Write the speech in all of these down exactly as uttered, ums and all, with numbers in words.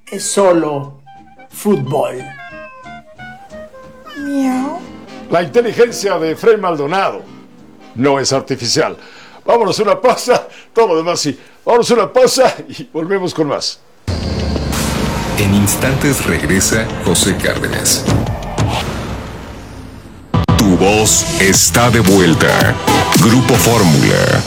es solo fútbol. Miau. La inteligencia de Fray Maldonado no es artificial. Vámonos a una pausa, todo lo demás sí. Vámonos a una pausa y volvemos con más. En instantes regresa José Cárdenas. Tu voz está de vuelta. Grupo Fórmula.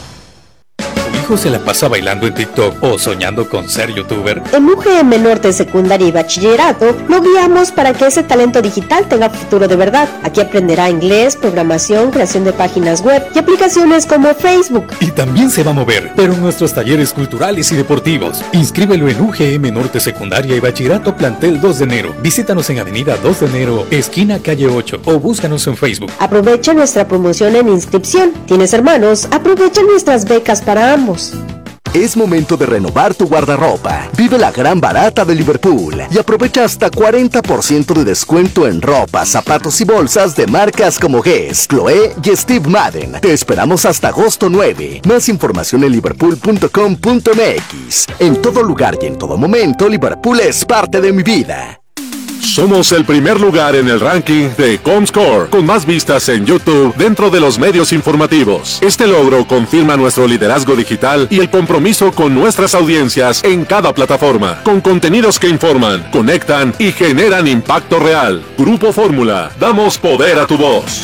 ¿Tu hijo se la pasa bailando en TikTok o soñando con ser youtuber? En U G M Norte Secundaria y Bachillerato lo guiamos para que ese talento digital tenga futuro de verdad. Aquí aprenderá inglés, programación, creación de páginas web y aplicaciones como Facebook. Y también se va a mover, pero en nuestros talleres culturales y deportivos. Inscríbelo en U G M Norte Secundaria y Bachillerato Plantel dos de enero. Visítanos en Avenida dos de enero, esquina calle ocho, o búscanos en Facebook. Aprovecha nuestra promoción en inscripción. ¿Tienes hermanos? Aprovecha nuestras becas para ambos. Es momento de renovar tu guardarropa. Vive la gran barata de Liverpool y aprovecha hasta cuarenta por ciento de descuento en ropa, zapatos y bolsas de marcas como Guess, Chloé y Steve Madden. Te esperamos hasta agosto nueve. Más información en liverpool punto com punto m x. En todo lugar y en todo momento, Liverpool es parte de mi vida. Somos el primer lugar en el ranking de Comscore, con más vistas en YouTube dentro de los medios informativos. Este logro confirma nuestro liderazgo digital y el compromiso con nuestras audiencias en cada plataforma, con contenidos que informan, conectan y generan impacto real. Grupo Fórmula, damos poder a tu voz.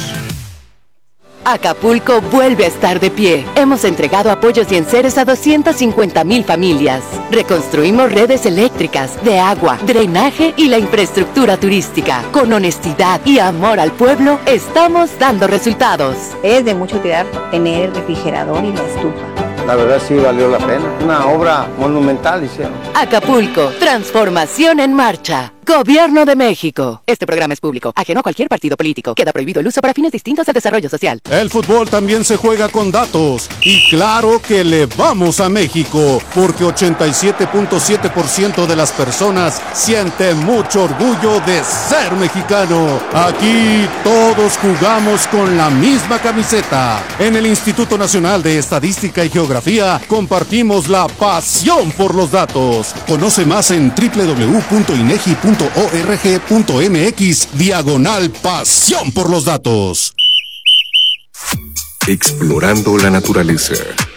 Acapulco vuelve a estar de pie. Hemos entregado apoyos y enseres a doscientas cincuenta mil familias. Reconstruimos redes eléctricas, de agua, drenaje y la infraestructura turística. Con honestidad y amor al pueblo, estamos dando resultados. Es de mucha utilidad tener el refrigerador y la estufa. La verdad sí valió la pena. Una obra monumental hicieron. Acapulco, transformación en marcha. Gobierno de México. Este programa es público, ajeno a cualquier partido político. Queda prohibido el uso para fines distintos al desarrollo social. El fútbol también se juega con datos. Y claro que le vamos a México, porque ochenta y siete punto siete por ciento de las personas sienten mucho orgullo de ser mexicano. Aquí todos jugamos con la misma camiseta. En el Instituto Nacional de Estadística y Geografía compartimos la pasión por los datos. Conoce más en doble u doble u doble u punto inegi punto org punto m x diagonal pasión por los datos. Explorando la naturaleza.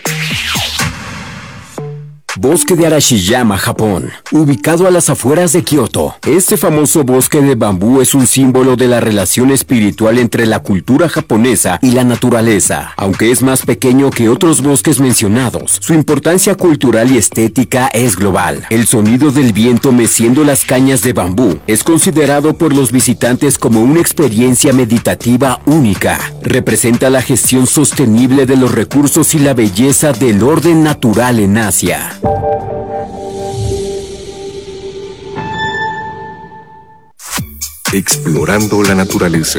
Bosque de Arashiyama, Japón, ubicado a las afueras de Kioto. Este famoso bosque de bambú es un símbolo de la relación espiritual entre la cultura japonesa y la naturaleza. Aunque es más pequeño que otros bosques mencionados, su importancia cultural y estética es global. El sonido del viento meciendo las cañas de bambú es considerado por los visitantes como una experiencia meditativa única. Representa la gestión sostenible de los recursos y la belleza del orden natural en Asia. Explorando la naturaleza.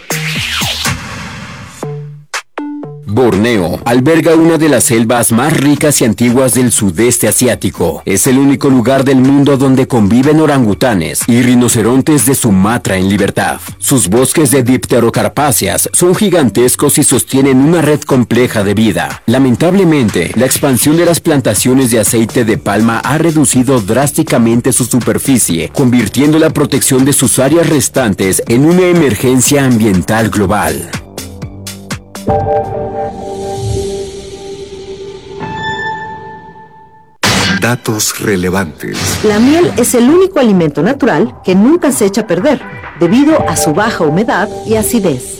Borneo alberga una de las selvas más ricas y antiguas del sudeste asiático. Es el único lugar del mundo donde conviven orangutanes y rinocerontes de Sumatra en libertad. Sus bosques de dipterocarpáceas son gigantescos y sostienen una red compleja de vida. Lamentablemente, la expansión de las plantaciones de aceite de palma ha reducido drásticamente su superficie, convirtiendo la protección de sus áreas restantes en una emergencia ambiental global. Datos relevantes. La miel es el único alimento natural que nunca se echa a perder, debido a su baja humedad y acidez.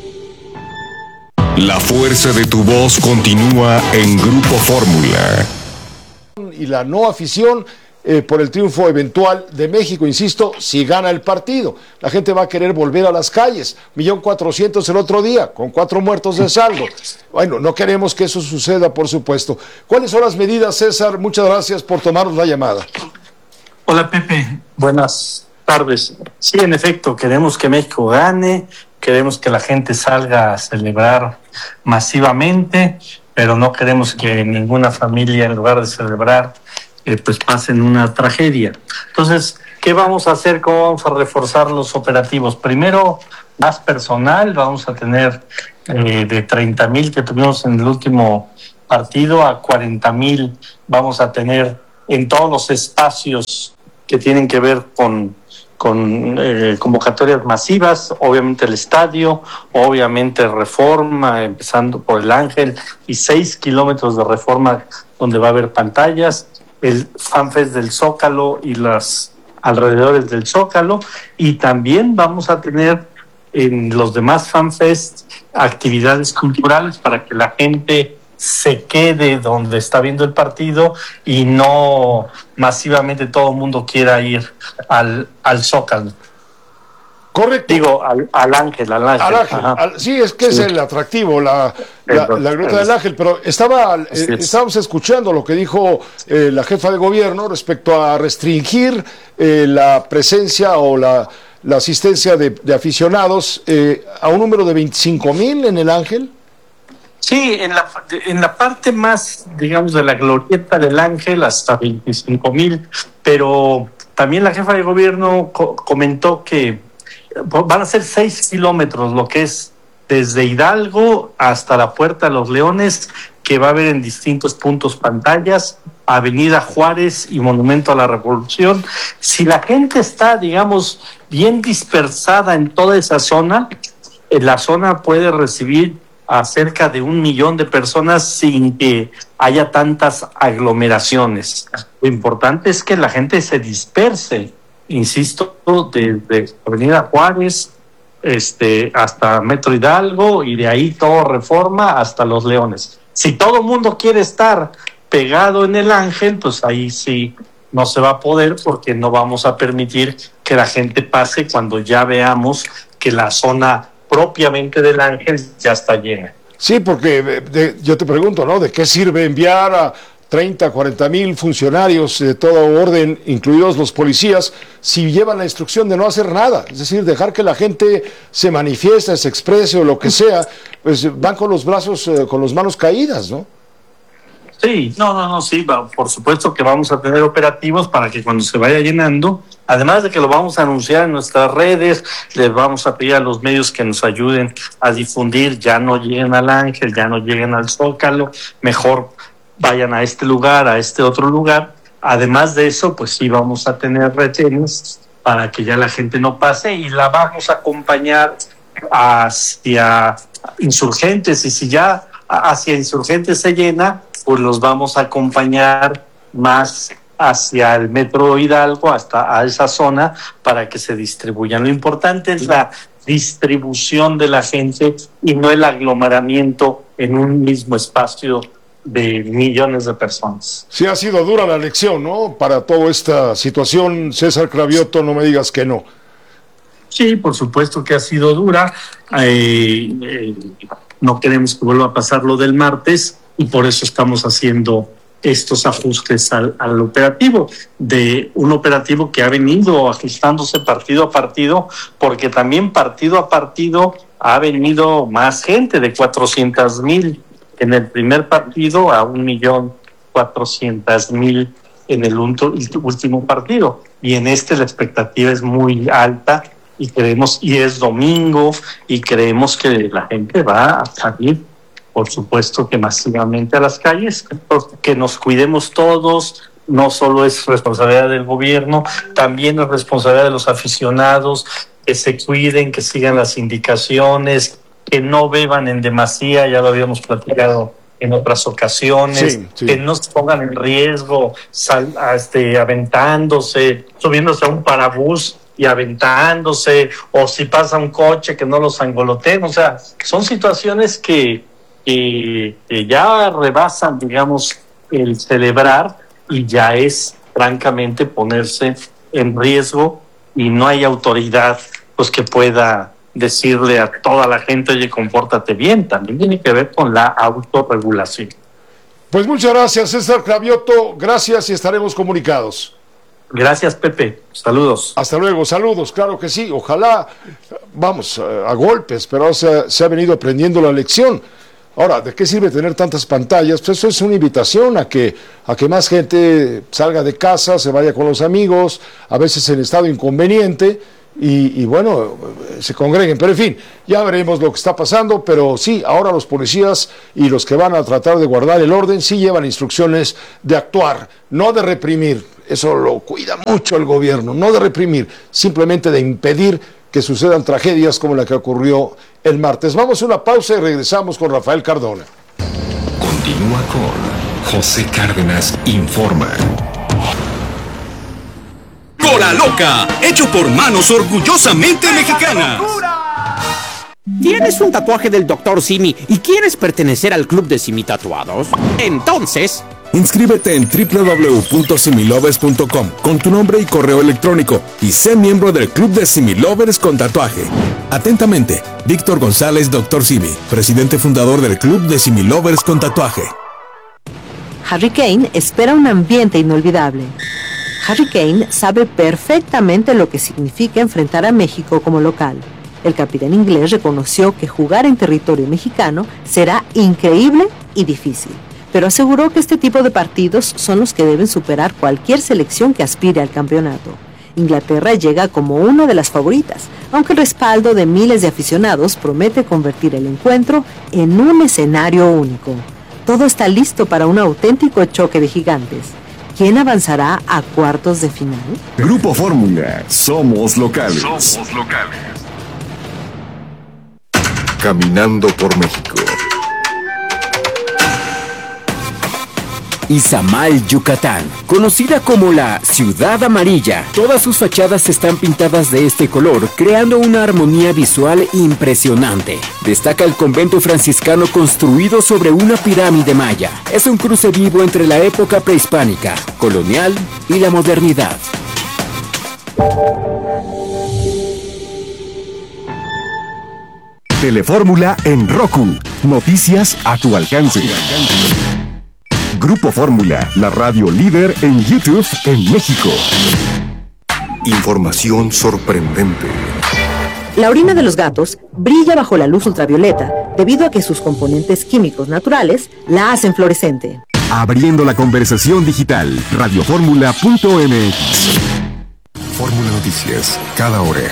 La fuerza de tu voz continúa en Grupo Fórmula. Y la no afición eh, por el triunfo eventual de México, insisto, si gana el partido. La gente va a querer volver a las calles. Millón cuatrocientos el otro día, con cuatro muertos de saldo. Bueno, no queremos que eso suceda, por supuesto. ¿Cuáles son las medidas, César? Muchas gracias por tomarnos la llamada. Hola, Pepe. Buenas tardes. Sí, en efecto, queremos que México gane, queremos que la gente salga a celebrar masivamente, pero no queremos que ninguna familia, en lugar de celebrar, eh, pues pasen una tragedia. Entonces, ¿qué vamos a hacer? ¿Cómo vamos a reforzar los operativos? Primero, más personal. Vamos a tener eh, de treinta mil que tuvimos en el último partido a cuarenta mil. Vamos a tener en todos los espacios que tienen que ver con, con eh, convocatorias masivas, obviamente el estadio, obviamente Reforma, empezando por el Ángel, y seis kilómetros de Reforma donde va a haber pantallas, el FanFest del Zócalo y las alrededores del Zócalo, y también vamos a tener en los demás FanFest actividades culturales para que la gente se quede donde está viendo el partido y no masivamente todo el mundo quiera ir al, al Zócalo. Correcto. Digo, al, al Ángel, al Ángel. Al Ángel. Al, sí, es que sí. Es el atractivo, la, la, la Gruta del Ángel, pero estaba, eh, estábamos escuchando lo que dijo eh, la jefa de gobierno respecto a restringir eh, la presencia o la, la asistencia de, de aficionados eh, a un número de veinticinco mil en el Ángel. Sí, en la, en la parte más, digamos, de la glorieta del Ángel hasta veinticinco mil, pero también la jefa de gobierno co- comentó que van a ser seis kilómetros, lo que es desde Hidalgo hasta la Puerta de los Leones, que va a haber en distintos puntos pantallas, Avenida Juárez y Monumento a la Revolución. Si la gente está, digamos, bien dispersada en toda esa zona, la zona puede recibir a cerca de un millón de personas sin que haya tantas aglomeraciones. Lo importante es que la gente se disperse, insisto, desde Avenida Juárez este, hasta Metro Hidalgo y de ahí todo Reforma hasta Los Leones. Si todo el mundo quiere estar pegado en el Ángel, pues ahí sí no se va a poder, porque no vamos a permitir que la gente pase cuando ya veamos que la zona propiamente del Ángel ya está llena. Sí, porque de, de, yo te pregunto, ¿no? ¿De qué sirve enviar a treinta, cuarenta mil funcionarios de todo orden, incluidos los policías, si llevan la instrucción de no hacer nada? Es decir, dejar que la gente se manifieste, se exprese o lo que sea, pues van con los brazos, eh, con las manos caídas, ¿no? Sí, no, no, no, sí, va, por supuesto que vamos a tener operativos para que cuando se vaya llenando, además de que lo vamos a anunciar en nuestras redes, les vamos a pedir a los medios que nos ayuden a difundir, ya no lleguen al Ángel, ya no lleguen al Zócalo, mejor vayan a este lugar, a este otro lugar. Además de eso, pues sí vamos a tener retenes para que ya la gente no pase, y la vamos a acompañar hacia Insurgentes, y si ya hacia Insurgentes se llena, pues los vamos a acompañar más hacia el Metro Hidalgo, hasta a esa zona, para que se distribuyan. Lo importante es la distribución de la gente y no el aglomeramiento en un mismo espacio de millones de personas. Sí, ha sido dura la lección, ¿no? Para toda esta situación, César Cravioto, no me digas que no. Sí, por supuesto que ha sido dura. Eh, eh, no queremos que vuelva a pasar lo del martes, y por eso estamos haciendo estos ajustes al, al operativo, de un operativo que ha venido ajustándose partido a partido, porque también partido a partido ha venido más gente, de cuatrocientos mil en el primer partido a un millón cuatrocientos mil en el último partido, y en este la expectativa es muy alta, y creemos, y es domingo, y creemos que la gente va a salir, por supuesto que masivamente, a las calles. Que nos cuidemos todos, no solo es responsabilidad del gobierno, también es responsabilidad de los aficionados, que se cuiden, que sigan las indicaciones, que no beban en demasía, ya lo habíamos platicado en otras ocasiones, sí, sí. Que no se pongan en riesgo sal, este, aventándose, subiéndose a un parabús y aventándose, o si pasa un coche que no los angoloteen. O sea, son situaciones que, que, que ya rebasan, digamos, el celebrar, y ya es francamente ponerse en riesgo, y no hay autoridad pues que pueda decirle a toda la gente, oye, compórtate bien. También tiene que ver con la autorregulación. Pues muchas gracias, César Cravioto, gracias, y estaremos comunicados. Gracias, Pepe. Saludos. Hasta luego, saludos, claro que sí. Ojalá, vamos, a, a golpes, pero se, se ha venido aprendiendo la lección. Ahora, ¿de qué sirve tener tantas pantallas? Pues eso es una invitación a que, a que más gente salga de casa, se vaya con los amigos, a veces en estado inconveniente, y, y bueno, se congreguen. Pero en fin, ya veremos lo que está pasando, pero sí, ahora los policías y los que van a tratar de guardar el orden sí llevan instrucciones de actuar, no de reprimir. Eso lo cuida mucho el gobierno, no de reprimir, simplemente de impedir que sucedan tragedias como la que ocurrió el martes. Vamos a una pausa y regresamos con Rafael Cardona. Continúa con José Cárdenas Informa. Cola Loca, hecho por manos orgullosamente mexicanas. ¿Tienes un tatuaje del doctor Simi y quieres pertenecer al club de Simi Tatuados? Entonces... inscríbete en doble u doble u doble u punto similovers punto com con tu nombre y correo electrónico y sé miembro del club de Similovers con tatuaje. Atentamente, Víctor González, doctor Simi, presidente fundador del club de Similovers con tatuaje. Harry Kane espera un ambiente inolvidable. Harry Kane sabe perfectamente lo que significa enfrentar a México como local. El capitán inglés reconoció que jugar en territorio mexicano será increíble y difícil, pero aseguró que este tipo de partidos son los que deben superar cualquier selección que aspire al campeonato. Inglaterra llega como una de las favoritas, aunque el respaldo de miles de aficionados promete convertir el encuentro en un escenario único. Todo está listo para un auténtico choque de gigantes. ¿Quién avanzará a cuartos de final? Grupo Fórmula, somos locales. Somos locales. Caminando por México. Izamal, Yucatán, conocida como la Ciudad Amarilla. Todas sus fachadas están pintadas de este color, creando una armonía visual impresionante. Destaca el convento franciscano construido sobre una pirámide maya. Es un cruce vivo entre la época prehispánica, colonial y la modernidad. Telefórmula en Roku. Noticias a tu alcance. Grupo Fórmula, la radio líder en YouTube en México. Información sorprendente. La orina de los gatos brilla bajo la luz ultravioleta debido a que sus componentes químicos naturales la hacen fluorescente. Abriendo la conversación digital, radioformula punto m x. Fórmula Noticias, cada hora.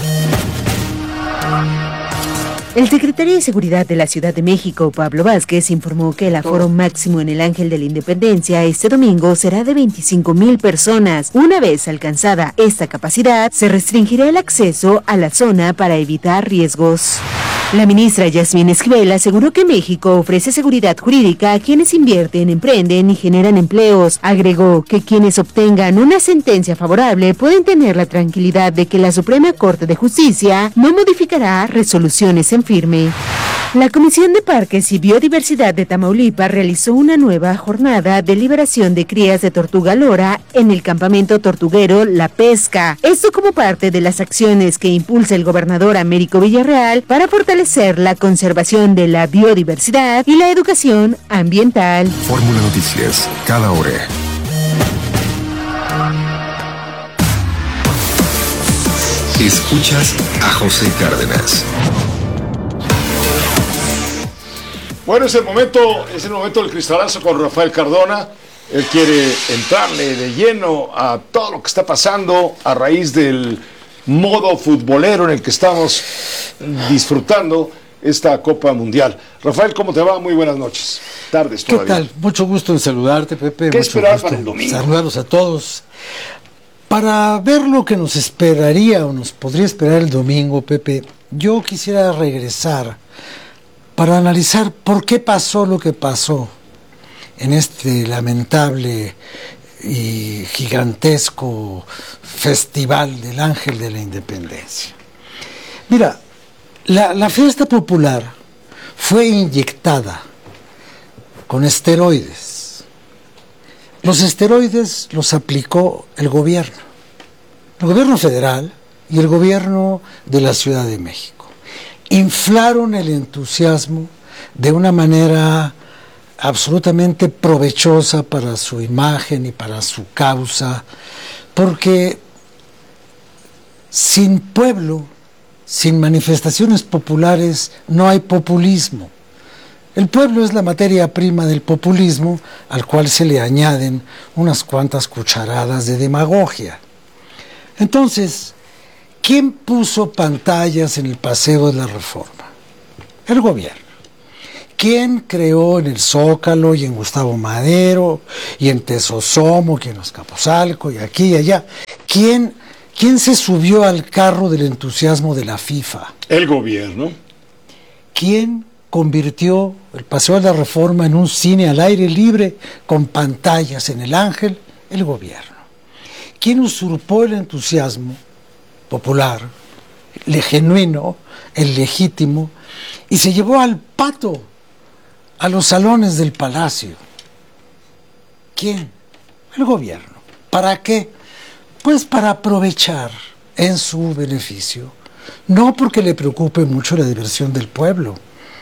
El secretario de Seguridad de la Ciudad de México, Pablo Vázquez, informó que el aforo máximo en el Ángel de la Independencia este domingo será de veinticinco mil personas. Una vez alcanzada esta capacidad, se restringirá el acceso a la zona para evitar riesgos. La ministra Yasmín Esquivel aseguró que México ofrece seguridad jurídica a quienes invierten, emprenden y generan empleos. Agregó que quienes obtengan una sentencia favorable pueden tener la tranquilidad de que la Suprema Corte de Justicia no modificará resoluciones en firme. La Comisión de Parques y Biodiversidad de Tamaulipas realizó una nueva jornada de liberación de crías de tortuga lora en el campamento tortuguero La Pesca. Esto como parte de las acciones que impulsa el gobernador Américo Villarreal para fortalecer la conservación de la biodiversidad y la educación ambiental. Fórmula Noticias, cada hora. Escuchas a José Cárdenas. Bueno, es el momento, es el momento del cristalazo con Rafael Cardona. Él quiere entrarle de lleno a todo lo que está pasando a raíz del modo futbolero en el que estamos disfrutando esta Copa Mundial. Rafael, ¿cómo te va? Muy buenas noches. Tardes todavía. ¿Qué tal? Mucho gusto en saludarte, Pepe. ¿Qué Mucho esperar gusto para el domingo? Saludarlos a todos. Para ver lo que nos esperaría o nos podría esperar el domingo, Pepe, yo quisiera regresar para analizar por qué pasó lo que pasó en este lamentable y gigantesco festival del Ángel de la Independencia. Mira, la, la fiesta popular fue inyectada con esteroides. Los esteroides los aplicó el gobierno, el gobierno federal y el gobierno de la Ciudad de México. Inflaron el entusiasmo de una manera absolutamente provechosa para su imagen y para su causa, porque sin pueblo, sin manifestaciones populares, no hay populismo. El pueblo es la materia prima del populismo, al cual se le añaden unas cuantas cucharadas de demagogia. Entonces, ¿quién puso pantallas en el Paseo de la Reforma? El gobierno. ¿Quién creó en el Zócalo y en Gustavo Madero y en Tesosomo y en Azcapotzalco y aquí y allá? ¿Quién, quién se subió al carro del entusiasmo de la FIFA? El gobierno. ¿Quién convirtió el Paseo de la Reforma en un cine al aire libre con pantallas en el Ángel? El gobierno. ¿Quién usurpó el entusiasmo popular, el genuino, el legítimo, y se llevó al pato a los salones del palacio? ¿Quién? El gobierno. ¿Para qué? Pues para aprovechar en su beneficio, no porque le preocupe mucho la diversión del pueblo,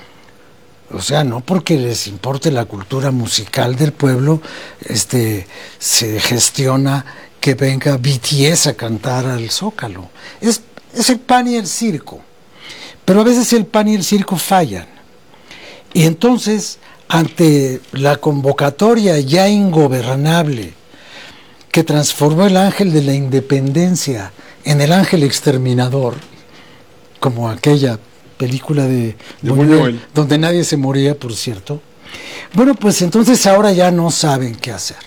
o sea, no porque les importe la cultura musical del pueblo, este, se gestiona que venga B T S a cantar al Zócalo. Es, es el pan y el circo. Pero a veces el pan y el circo fallan. Y entonces, ante la convocatoria ya ingobernable que transformó el ángel de la independencia en el ángel exterminador, como aquella película de, de Buñuel, donde nadie se moría, por cierto. Bueno, pues entonces ahora ya no saben qué hacer.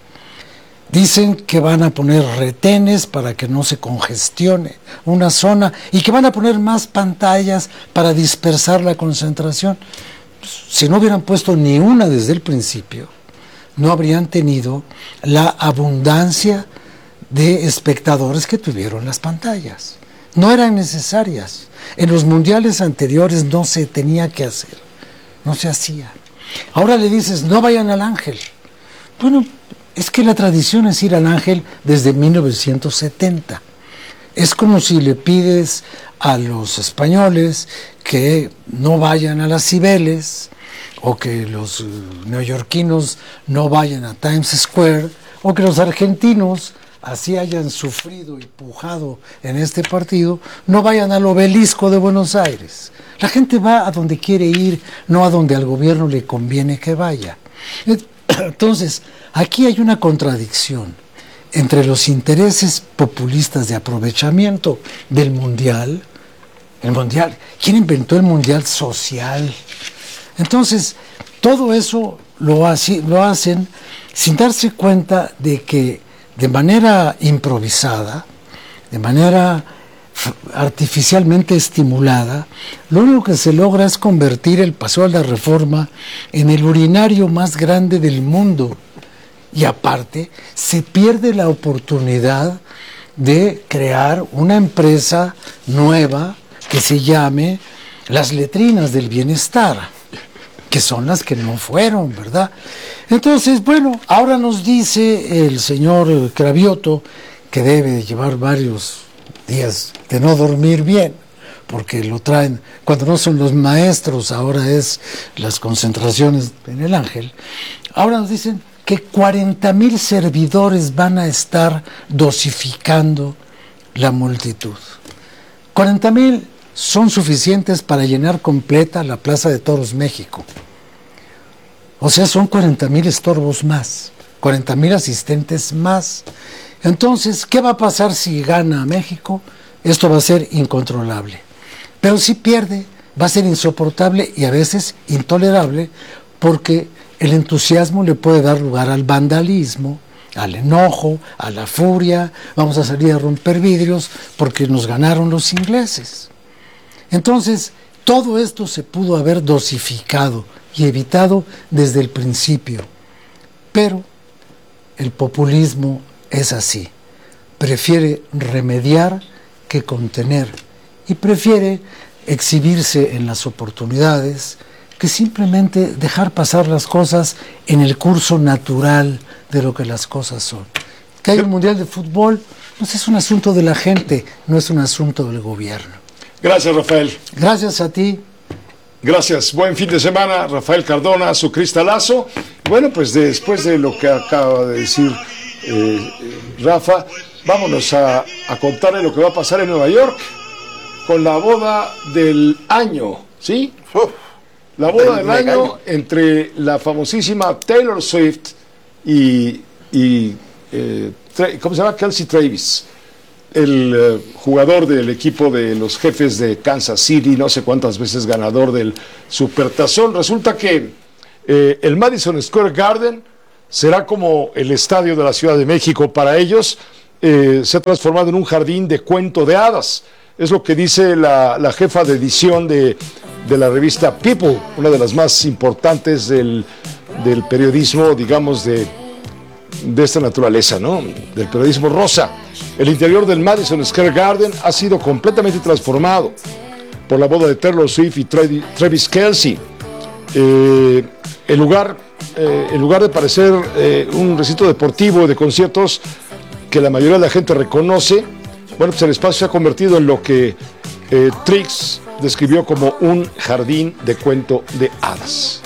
Dicen que van a poner retenes para que no se congestione una zona y que van a poner más pantallas para dispersar la concentración. Si no hubieran puesto ni una desde el principio, no habrían tenido la abundancia de espectadores que tuvieron las pantallas. No eran necesarias. En los mundiales anteriores no se tenía que hacer, no se hacía. Ahora le dices, no vayan al Ángel. Bueno, es que la tradición es ir al Ángel desde mil novecientos setenta. Es como si le pides a los españoles que no vayan a las Cibeles, o que los uh, neoyorquinos no vayan a Times Square, o que los argentinos, así hayan sufrido y pujado en este partido, no vayan al Obelisco de Buenos Aires. La gente va a donde quiere ir, no a donde al gobierno le conviene que vaya. Entonces, aquí hay una contradicción entre los intereses populistas de aprovechamiento del mundial. El mundial, ¿quién inventó el mundial social? Entonces, todo eso lo, hace, lo hacen sin darse cuenta de que de manera improvisada, de manera artificialmente estimulada, lo único que se logra es convertir el Paseo de la Reforma en el urinario más grande del mundo. Y aparte, se pierde la oportunidad de crear una empresa nueva que se llame Las Letrinas del Bienestar, que son las que no fueron, ¿verdad? Entonces, bueno, ahora nos dice el señor Cravioto que debe llevar varios días de no dormir bien, porque lo traen, cuando no son los maestros, ahora es las concentraciones en el Ángel. Ahora nos dicen que cuarenta mil servidores van a estar dosificando la multitud. cuarenta mil son suficientes para llenar completa la Plaza de Toros México. O sea, son cuarenta mil estorbos más, cuarenta mil asistentes más. Entonces, ¿qué va a pasar si gana México? Esto va a ser incontrolable. Pero si pierde, va a ser insoportable y a veces intolerable, porque el entusiasmo le puede dar lugar al vandalismo, al enojo, a la furia. Vamos a salir a romper vidrios porque nos ganaron los ingleses. Entonces, todo esto se pudo haber dosificado y evitado desde el principio. Pero el populismo es así. Prefiere remediar que contener. Y prefiere exhibirse en las oportunidades que simplemente dejar pasar las cosas en el curso natural de lo que las cosas son. Que hay un mundial de fútbol, pues es un asunto de la gente, no es un asunto del gobierno. Gracias, Rafael. Gracias a ti. Gracias. Buen fin de semana, Rafael Cardona, su cristalazo. Bueno, pues después de lo que acaba de decir eh, Rafa, vámonos a, a contarle lo que va a pasar en Nueva York con la boda del año, ¿sí? Uf, la boda del año gallo. Entre la famosísima Taylor Swift y, y eh, ¿cómo se llama? Kelsey Travis. el eh, jugador del equipo de los Jefes de Kansas City, no sé cuántas veces ganador del Supertazón. Resulta que eh, el Madison Square Garden será como el estadio de la Ciudad de México para ellos. Eh, se ha transformado en un jardín de cuento de hadas. Es lo que dice la, la jefa de edición de, de la revista People, una de las más importantes del, del periodismo, digamos, de, de esta naturaleza, ¿no? Del periodismo rosa. El interior del Madison Square Garden ha sido completamente transformado por la boda de Taylor Swift y Travis Kelce. Eh, el lugar, eh, en lugar de parecer eh, un recinto deportivo de conciertos que la mayoría de la gente reconoce, bueno, pues el espacio se ha convertido en lo que eh, Trix describió como un jardín de cuento de hadas.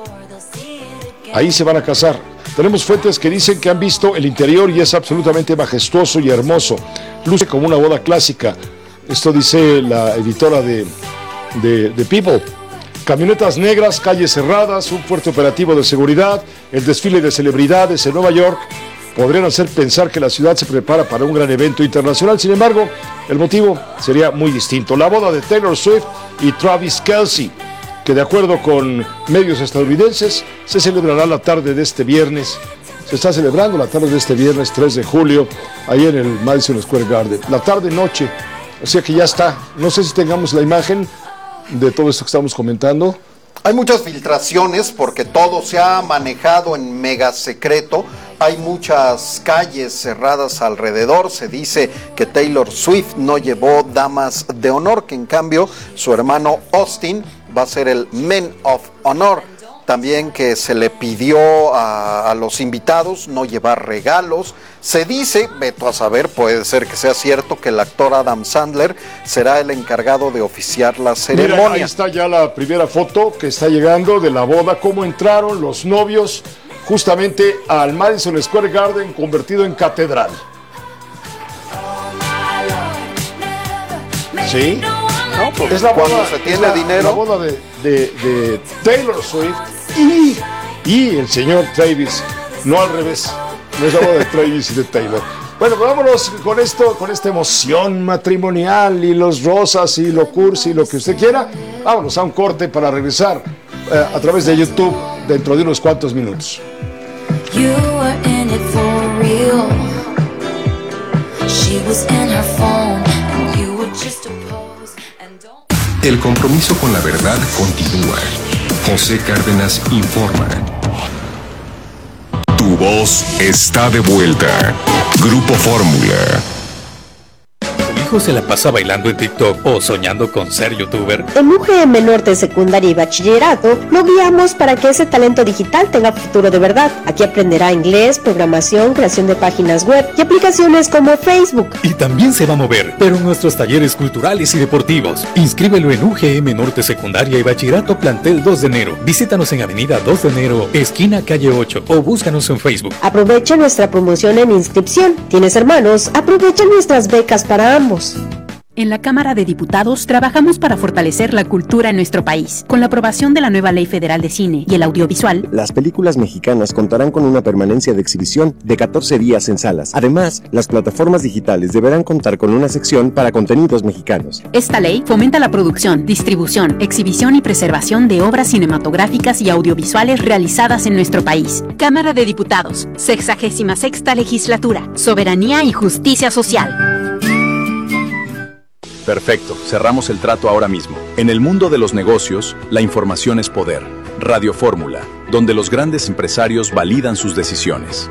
Ahí se van a casar. Tenemos fuentes que dicen que han visto el interior y es absolutamente majestuoso y hermoso. Luce como una boda clásica. Esto dice la editora de, de, de People. Camionetas negras, calles cerradas, un fuerte operativo de seguridad, el desfile de celebridades en Nueva York podrían hacer pensar que la ciudad se prepara para un gran evento internacional. Sin embargo, el motivo sería muy distinto. La boda de Taylor Swift y Travis Kelce, que de acuerdo con medios estadounidenses, se celebrará la tarde de este viernes. Se está celebrando la tarde de este viernes tres de julio, ahí en el Madison Square Garden. La tarde-noche, o sea que ya está. No sé si tengamos la imagen de todo esto que estamos comentando. Hay muchas filtraciones porque todo se ha manejado en mega secreto. Hay muchas calles cerradas alrededor. Se dice que Taylor Swift no llevó damas de honor, que en cambio su hermano Austin va a ser el Men of Honor. También que se le pidió a, a los invitados no llevar regalos. Se dice, veto a saber, puede ser que sea cierto, que el actor Adam Sandler será el encargado de oficiar la ceremonia. Mira, ahí está ya la primera foto que está llegando de la boda, cómo entraron los novios justamente al Madison Square Garden convertido en catedral. ¿Sí? No, pues es la cuando boda, se tiene es la, dinero. La boda de, de, de Taylor Swift y, y el señor Travis, no al revés. No es la boda de Travis y de Taylor. Bueno, pues vámonos con esto, con esta emoción matrimonial y los rosas y lo cursi y lo que usted quiera. Vámonos a un corte para regresar eh, a través de YouTube dentro de unos cuantos minutos. You were in it for real. She was in her phone and you were just a pose and don't... El compromiso con la verdad continúa. José Cárdenas informa. Tu voz está de vuelta. Grupo Fórmula. ¿Tu hijo se la pasa bailando en TikTok o soñando con ser youtuber? En U G M Norte Secundaria y Bachillerato lo guiamos para que ese talento digital tenga futuro de verdad. Aquí aprenderá inglés, programación, creación de páginas web y aplicaciones como Facebook. Y también se va a mover, pero en nuestros talleres culturales y deportivos. Inscríbelo en U G M Norte Secundaria y Bachillerato Plantel dos de enero. Visítanos en Avenida dos de enero, esquina calle ocho, o búscanos en Facebook. Aprovecha nuestra promoción en inscripción. ¿Tienes hermanos? Aprovecha nuestras becas para ambos. En la Cámara de Diputados trabajamos para fortalecer la cultura en nuestro país. Con la aprobación de la nueva Ley Federal de Cine y el Audiovisual, las películas mexicanas contarán con una permanencia de exhibición de catorce días en salas. Además, las plataformas digitales deberán contar con una sección para contenidos mexicanos. Esta ley fomenta la producción, distribución, exhibición y preservación de obras cinematográficas y audiovisuales realizadas en nuestro país. Cámara de Diputados, sexagésima sexta legislatura, soberanía y justicia social. Perfecto, cerramos el trato ahora mismo. En el mundo de los negocios, la información es poder. Radio Fórmula, donde los grandes empresarios validan sus decisiones.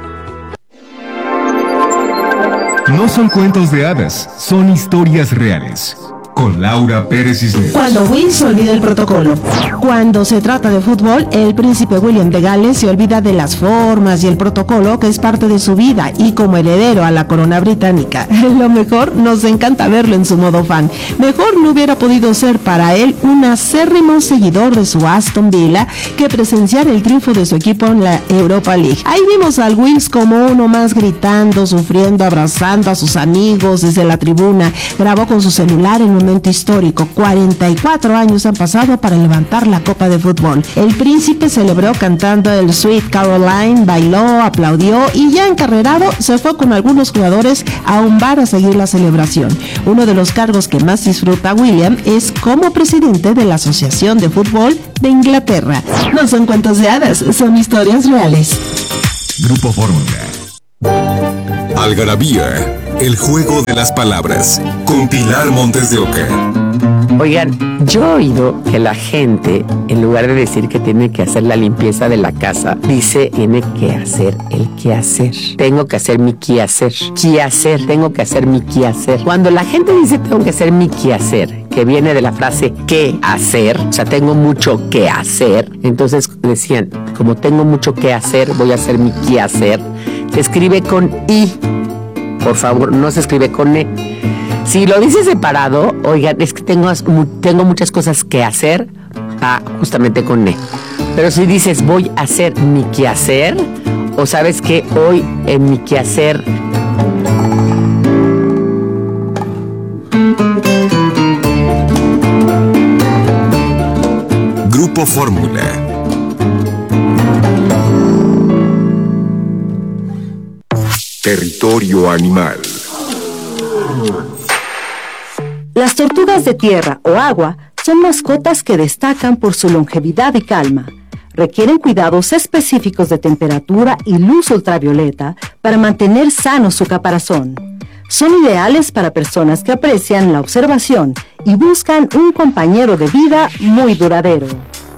No son cuentos de hadas, son historias reales. Con Laura Pérez Cisneros. Cuando Will se olvida el protocolo. Cuando se trata de fútbol, el príncipe William de Gales se olvida de las formas y el protocolo que es parte de su vida y como heredero a la corona británica. Lo mejor, nos encanta verlo en su modo fan. Mejor no hubiera podido ser para él un acérrimo seguidor de su Aston Villa que presenciar el triunfo de su equipo en la Europa League. Ahí vimos al Wills como uno más gritando, sufriendo, abrazando a sus amigos desde la tribuna. Grabó con su celular en un momento histórico. cuarenta y cuatro años han pasado para levantar la copa de fútbol. El príncipe celebró cantando el Sweet Caroline, bailó, aplaudió y ya encarrerado se fue con algunos jugadores a un bar a seguir la celebración. Uno de los cargos que más disfruta William es como presidente de la Asociación de Fútbol de Inglaterra. No son cuentos de hadas, son historias reales. Grupo Fórmula. Algarabía, el juego de las palabras, con Pilar Montes de Oca. Oigan, yo he oído que la gente, en lugar de decir que tiene que hacer la limpieza de la casa, dice tiene que hacer el quehacer. Tengo que hacer mi quehacer. Quehacer, tengo que hacer mi quehacer. Cuando la gente dice tengo que hacer mi quehacer, que viene de la frase qué hacer, o sea, tengo mucho que hacer, entonces decían, como tengo mucho que hacer, voy a hacer mi quehacer. Se escribe con I, por favor, no se escribe con E. Si lo dices separado, oigan, es que tengo, tengo muchas cosas que hacer, ah, justamente con E. Pero si dices voy a hacer mi quehacer, o sabes que hoy en mi quehacer Grupo Fórmula. Territorio animal. Las tortugas de tierra o agua son mascotas que destacan por su longevidad y calma. Requieren cuidados específicos de temperatura y luz ultravioleta para mantener sano su caparazón. Son ideales para personas que aprecian la observación y buscan un compañero de vida muy duradero.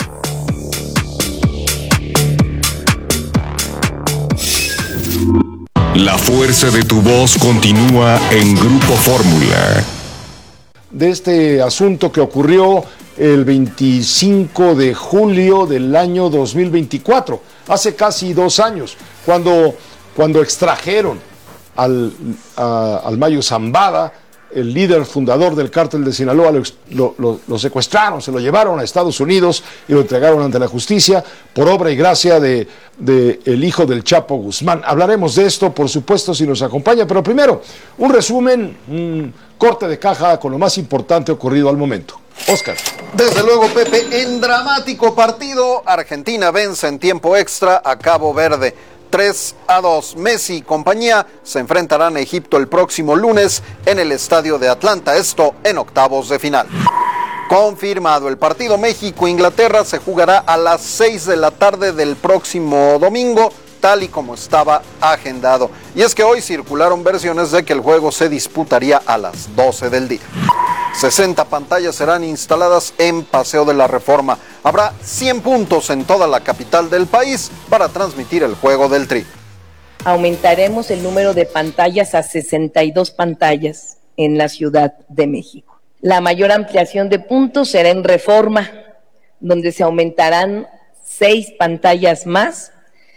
La fuerza de tu voz continúa en Grupo Fórmula. De este asunto que ocurrió el veinticinco de julio del año dos mil veinticuatro, hace casi dos años, cuando, cuando extrajeron al, a, al Mayo Zambada, el líder fundador del cártel de Sinaloa, lo, lo, lo, lo secuestraron, se lo llevaron a Estados Unidos y lo entregaron ante la justicia por obra y gracia de, de el hijo del Chapo Guzmán. Hablaremos de esto, por supuesto, si nos acompaña, pero primero, un resumen, un corte de caja con lo más importante ocurrido al momento. Oscar. Desde luego, Pepe, en dramático partido, Argentina vence en tiempo extra a Cabo Verde. tres a dos. Messi y compañía se enfrentarán a Egipto el próximo lunes en el estadio de Atlanta, esto en octavos de final. Confirmado el partido México-Inglaterra, se jugará a las seis de la tarde del próximo domingo, tal y como estaba agendado. Y es que hoy circularon versiones de que el juego se disputaría a las doce del día. sesenta pantallas serán instaladas en Paseo de la Reforma. Habrá cien puntos en toda la capital del país para transmitir el juego del Tri. Aumentaremos el número de pantallas a sesenta y dos pantallas en la Ciudad de México. La mayor ampliación de puntos será en Reforma, donde se aumentarán seis pantallas más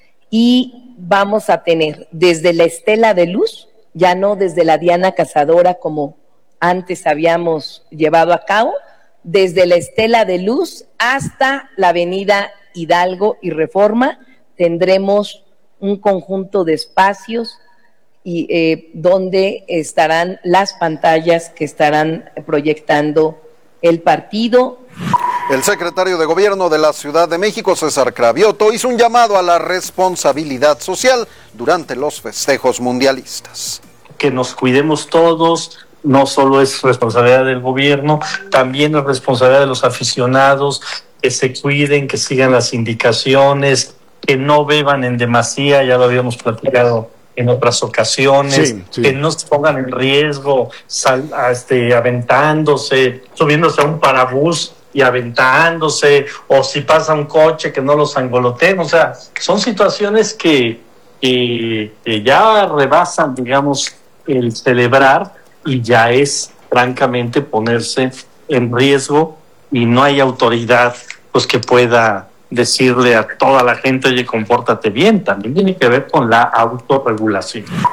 y vamos a tener desde la Estela de Luz, ya no desde la Diana Cazadora como antes habíamos llevado a cabo, desde la Estela de Luz hasta la avenida Hidalgo y Reforma, tendremos un conjunto de espacios y, eh, donde estarán las pantallas que estarán proyectando el partido. El secretario de Gobierno de la Ciudad de México, César Cravioto, hizo un llamado a la responsabilidad social durante los festejos mundialistas. Que nos cuidemos todos. No solo es responsabilidad del gobierno, también es responsabilidad de los aficionados, que se cuiden, que sigan las indicaciones, que no beban en demasía, ya lo habíamos platicado en otras ocasiones, sí, sí. Que no se pongan en riesgo, sal, este, aventándose, subiéndose a un parabús y aventándose, o si pasa un coche que no los angoloteen. O sea, son situaciones que, que, que ya rebasan, digamos, el celebrar, y ya es francamente ponerse en riesgo, y no hay autoridad pues que pueda decirle a toda la gente, oye, compórtate bien. También tiene que ver con la autorregulación.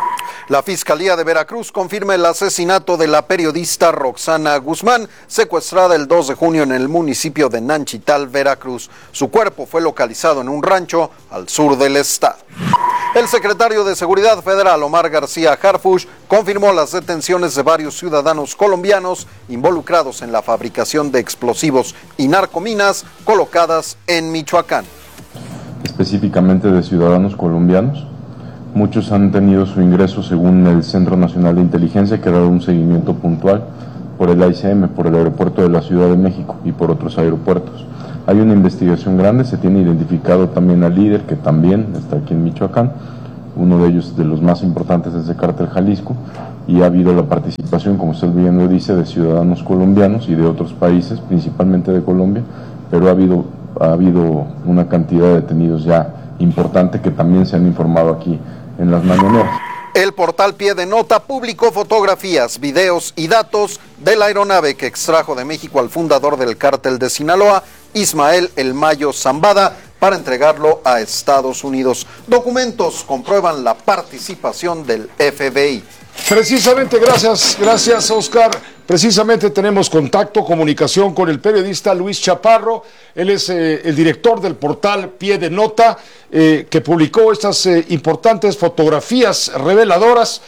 La Fiscalía de Veracruz confirma el asesinato de la periodista Roxana Guzmán, secuestrada el dos de junio en el municipio de Nanchital, Veracruz. Su cuerpo fue localizado en un rancho al sur del estado. El secretario de Seguridad Federal, Omar García Harfuch, confirmó las detenciones de varios ciudadanos colombianos involucrados en la fabricación de explosivos y narcominas colocadas en Michoacán. Específicamente de ciudadanos colombianos. Muchos han tenido su ingreso según el Centro Nacional de Inteligencia, que ha dado un seguimiento puntual por el A I C M, por el aeropuerto de la Ciudad de México y por otros aeropuertos. Hay una investigación grande, se tiene identificado también al líder, que también está aquí en Michoacán, uno de ellos de los más importantes es de Cártel Jalisco, y ha habido la participación, como usted bien lo dice, de ciudadanos colombianos y de otros países, principalmente de Colombia, pero ha habido, ha habido una cantidad de detenidos ya importante que también se han informado aquí en las mañaneras. El portal Pie de Nota publicó fotografías, videos y datos de la aeronave que extrajo de México al fundador del cártel de Sinaloa, Ismael El Mayo Zambada, para entregarlo a Estados Unidos. Documentos comprueban la participación del F B I. Precisamente, gracias, gracias Oscar. Precisamente tenemos contacto, comunicación con el periodista Luis Chaparro. Él es eh, el director del portal Pie de Nota, eh, que publicó estas eh, importantes fotografías reveladoras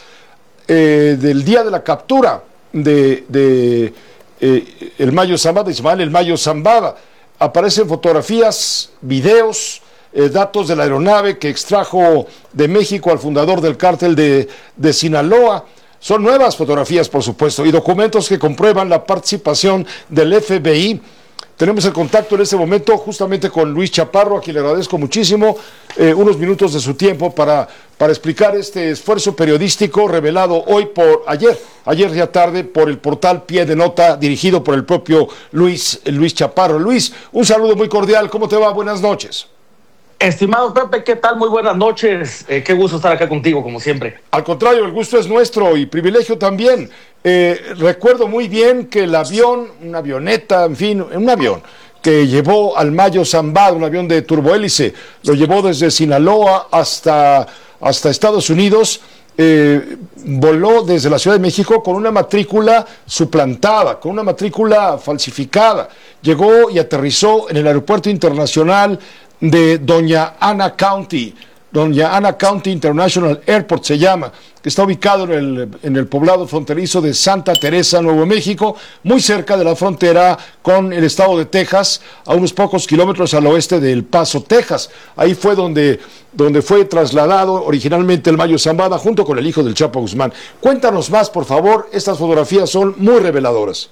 eh, del día de la captura de, de eh, El Mayo Zambada, Ismael El Mayo Zambada. Aparecen fotografías, videos, eh, datos de la aeronave que extrajo de México al fundador del cártel de, de Sinaloa. Son nuevas fotografías, por supuesto, y documentos que comprueban la participación del F B I. Tenemos el contacto en este momento justamente con Luis Chaparro, a quien le agradezco muchísimo eh, unos minutos de su tiempo para, para explicar este esfuerzo periodístico revelado hoy por ayer, ayer ya tarde, por el portal Pie de Nota, dirigido por el propio Luis, Luis Chaparro. Luis, un saludo muy cordial, ¿cómo te va? Buenas noches. Estimado Pepe, ¿qué tal? Muy buenas noches. Eh, qué gusto estar acá contigo, como siempre. Al contrario, el gusto es nuestro y privilegio también. Eh, recuerdo muy bien que el avión, una avioneta, en fin, un avión que llevó al Mayo Zambada, un avión de turbohélice, lo llevó desde Sinaloa hasta, hasta Estados Unidos, eh, voló desde la Ciudad de México con una matrícula suplantada, con una matrícula falsificada. Llegó y aterrizó en el Aeropuerto Internacional de Doña Ana County, Doña Ana County International Airport se llama, que está ubicado en el, en el poblado fronterizo de Santa Teresa, Nuevo México, muy cerca de la frontera con el estado de Texas, a unos pocos kilómetros al oeste de El Paso, Texas. Ahí fue donde, donde fue trasladado originalmente el Mayo Zambada junto con el hijo del Chapo Guzmán. Cuéntanos más, por favor, estas fotografías son muy reveladoras.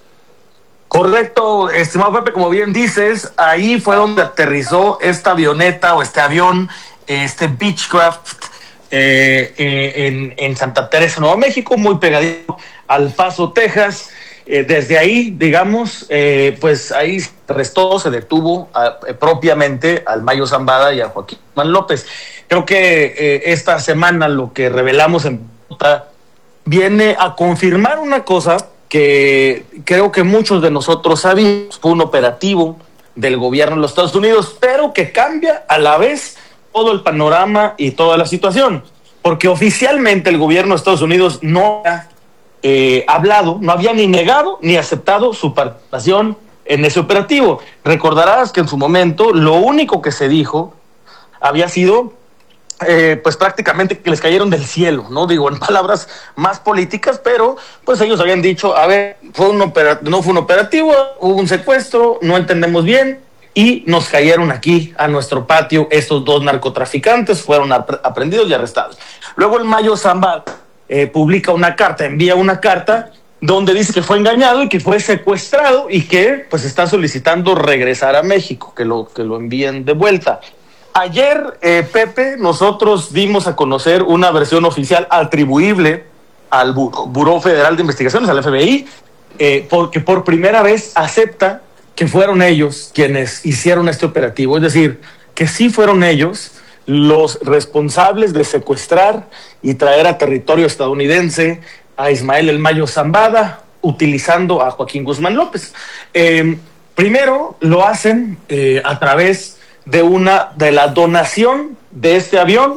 Correcto, estimado Pepe, como bien dices, ahí fue donde aterrizó esta avioneta o este avión, este Beechcraft, eh, eh, en, en Santa Teresa, Nuevo México, muy pegadito al Paso, Texas. Eh, desde ahí, digamos, eh, pues ahí se arrestó, se detuvo a, eh, propiamente al Mayo Zambada y a Joaquín Guzmán López. Creo que eh, esta semana lo que revelamos en Bogotá viene a confirmar una cosa que creo que muchos de nosotros sabíamos. Fue un operativo del gobierno de los Estados Unidos, pero que cambia a la vez todo el panorama y toda la situación, porque oficialmente el gobierno de Estados Unidos no ha eh, hablado, no había ni negado ni aceptado su participación en ese operativo. Recordarás que en su momento lo único que se dijo había sido Eh, pues prácticamente que les cayeron del cielo, ¿no? Digo, en palabras más políticas, pero pues ellos habían dicho, a ver, fue un opera- no fue un operativo, hubo un secuestro, no entendemos bien, y nos cayeron aquí a nuestro patio estos dos narcotraficantes, fueron ap- aprendidos y arrestados. Luego el Mayo Zambada eh, publica una carta, envía una carta donde dice que fue engañado y que fue secuestrado y que pues está solicitando regresar a México, que lo, que lo envíen de vuelta. Ayer, eh, Pepe, nosotros dimos a conocer una versión oficial atribuible al Bu- Buró Federal de Investigaciones, al F B I, eh, porque por primera vez acepta que fueron ellos quienes hicieron este operativo, es decir, que sí fueron ellos los responsables de secuestrar y traer a territorio estadounidense a Ismael El Mayo Zambada, utilizando a Joaquín Guzmán López. Eh, primero lo hacen eh, a través de una de la donación de este avión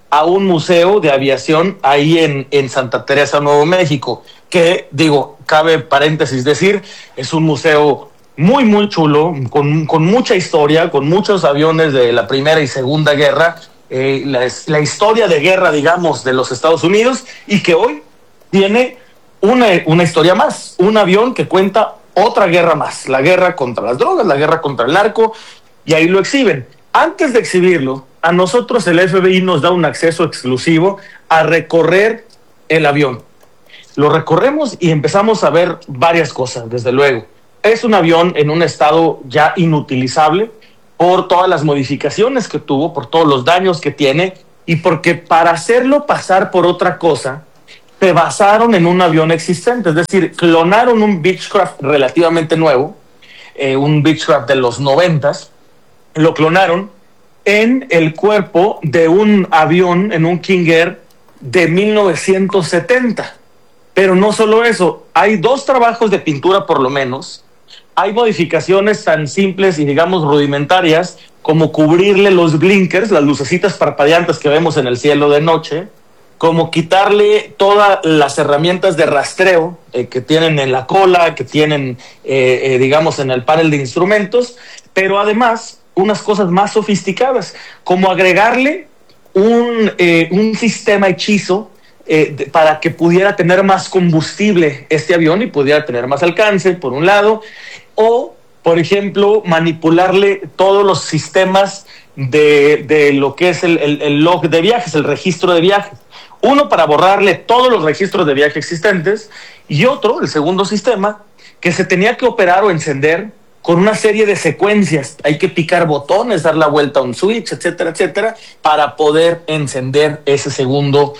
a un museo de aviación ahí en, en Santa Teresa, Nuevo México, que, digo, cabe paréntesis decir, es un museo muy, muy chulo, con, con mucha historia, con muchos aviones de la Primera y Segunda Guerra, eh, la, la historia de guerra, digamos, de los Estados Unidos, y que hoy tiene una, una historia más, un avión que cuenta otra guerra más, la guerra contra las drogas, la guerra contra el narco, y ahí lo exhiben. Antes de exhibirlo, a nosotros el F B I nos da un acceso exclusivo a recorrer el avión. Lo recorremos y empezamos a ver varias cosas, desde luego. Es un avión en un estado ya inutilizable por todas las modificaciones que tuvo, por todos los daños que tiene, y porque para hacerlo pasar por otra cosa, se basaron en un avión existente, es decir, clonaron un Beechcraft relativamente nuevo, eh, un Beechcraft de los noventas, lo clonaron en el cuerpo de un avión, en un King Air de mil novecientos setenta. Pero no solo eso, hay dos trabajos de pintura por lo menos, hay modificaciones tan simples y digamos rudimentarias como cubrirle los blinkers, las lucecitas parpadeantes que vemos en el cielo de noche, como quitarle todas las herramientas de rastreo eh, que tienen en la cola, que tienen, eh, eh, digamos, en el panel de instrumentos, pero además unas cosas más sofisticadas, como agregarle un, eh, un sistema hechizo eh, de, para que pudiera tener más combustible este avión y pudiera tener más alcance, por un lado, o, por ejemplo, manipularle todos los sistemas de, de lo que es el, el, el log de viajes, el registro de viajes. Uno para borrarle todos los registros de viaje existentes y otro, el segundo sistema, que se tenía que operar o encender con una serie de secuencias. Hay que picar botones, dar la vuelta a un switch, etcétera, etcétera, para poder encender ese segundo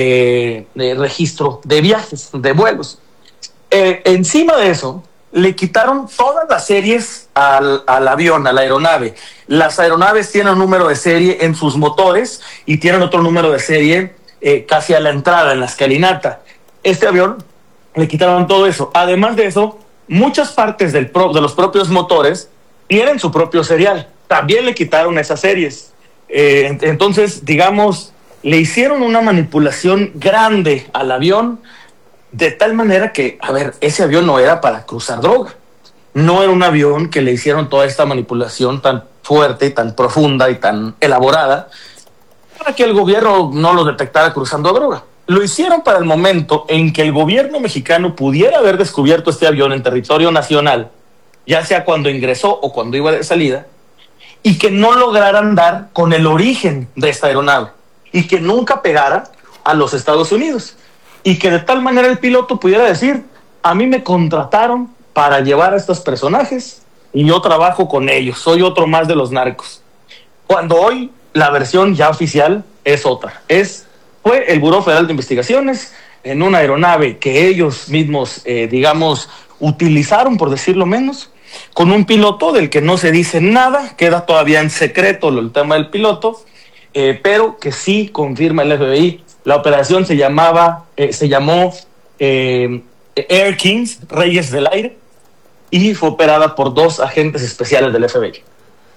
eh, de registro de viajes, de vuelos. Eh, encima de eso, le quitaron todas las series al, al avión, a la aeronave. Las aeronaves tienen un número de serie en sus motores y tienen otro número de serie eh, casi a la entrada, en la escalinata. Este avión le quitaron todo eso. Además de eso, muchas partes del pro, de los propios motores tienen su propio serial. También le quitaron esas series. Eh, entonces, digamos, le hicieron una manipulación grande al avión, de tal manera que, a ver, ese avión no era para cruzar droga. No era un avión que le hicieron toda esta manipulación tan fuerte, tan profunda y tan elaborada para que el gobierno no lo detectara cruzando droga. Lo hicieron para el momento en que el gobierno mexicano pudiera haber descubierto este avión en territorio nacional, ya sea cuando ingresó o cuando iba de salida, y que no lograran dar con el origen de esta aeronave y que nunca pegara a los Estados Unidos. Y que de tal manera el piloto pudiera decir, a mí me contrataron para llevar a estos personajes y yo trabajo con ellos, soy otro más de los narcos. Cuando hoy la versión ya oficial es otra. Es, fue el Buró Federal de Investigaciones en una aeronave que ellos mismos, eh, digamos, utilizaron, por decirlo menos, con un piloto del que no se dice nada, queda todavía en secreto el tema del piloto, eh, pero que sí confirma el F B I. La operación se llamaba, eh, se llamó eh, Air Kings, Reyes del Aire, y fue operada por dos agentes especiales del F B I.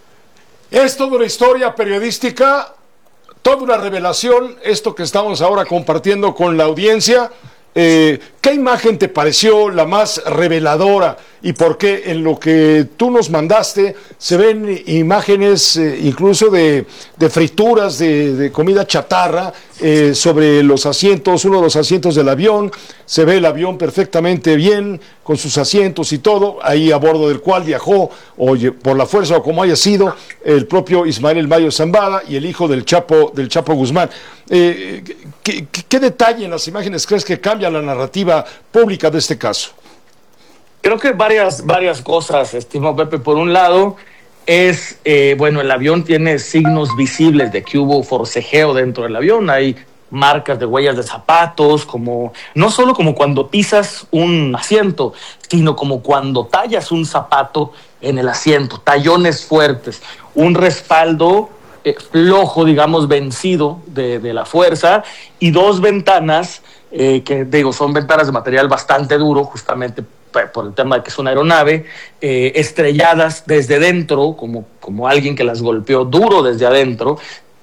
Es toda una historia periodística, toda una revelación, esto que estamos ahora compartiendo con la audiencia. Eh, ¿Qué imagen te pareció la más reveladora y por qué? En lo que tú nos mandaste se ven imágenes eh, incluso de, de frituras de, de comida chatarra eh, sobre los asientos, uno de los asientos del avión. Se ve el avión perfectamente bien con sus asientos y todo, ahí a bordo del cual viajó o por la fuerza o como haya sido el propio Ismael El Mayo Zambada y el hijo del Chapo, del Chapo Guzmán. Eh, ¿qué, qué, ¿Qué detalle en las imágenes crees que cambia la narrativa pública de este caso? Creo que varias, varias cosas, estimado Pepe. Por un lado, es, eh, bueno, el avión tiene signos visibles de que hubo forcejeo dentro del avión. Hay marcas de huellas de zapatos, como no solo como cuando pisas un asiento, sino como cuando tallas un zapato en el asiento, tallones fuertes, un respaldo eh, flojo, digamos, vencido de, de la fuerza, y dos ventanas eh, que, digo, son ventanas de material bastante duro, justamente por el tema de que es una aeronave, eh, estrelladas desde dentro, como, como alguien que las golpeó duro desde adentro,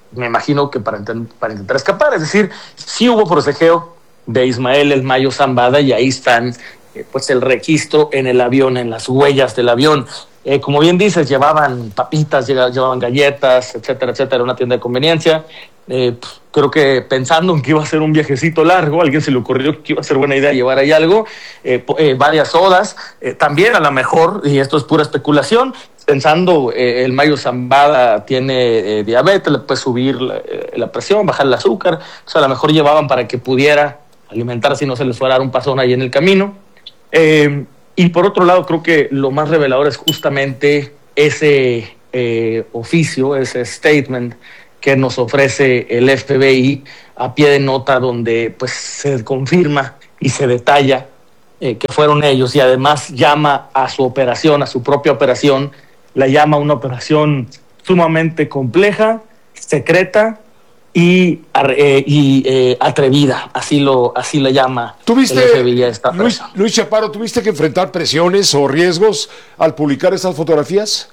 me imagino que para, intent- para intentar escapar. Es decir, sí hubo forcejeo de Ismael El Mayo Zambada y ahí están eh, pues el registro en el avión, en las huellas del avión. Eh, como bien dices, llevaban papitas, llega- llevaban galletas, etcétera, etcétera, era una tienda de conveniencia. Eh, pues, creo que pensando en que iba a ser un viajecito largo, a alguien se le ocurrió que iba a ser buena idea llevar ahí algo, eh, po- eh, varias sodas, eh, también a lo mejor, y esto es pura especulación, pensando eh, el Mayo Zambada tiene eh, diabetes, le puede subir la, eh, la presión, bajar el azúcar, o sea, a lo mejor llevaban para que pudiera alimentarse y no se les fuera a dar un pasón ahí en el camino. Eh, y por otro lado, creo que lo más revelador es justamente ese eh, oficio, ese statement que nos ofrece el F B I a pie de nota, donde pues se confirma y se detalla eh, que fueron ellos, y además llama a su operación, a su propia operación, la llama una operación sumamente compleja, secreta y, eh, y eh, atrevida, así lo así la llama ¿Tuviste, el F B I a esta Luis, operación. Luis Chaparro, ¿tuviste que enfrentar presiones o riesgos al publicar estas fotografías?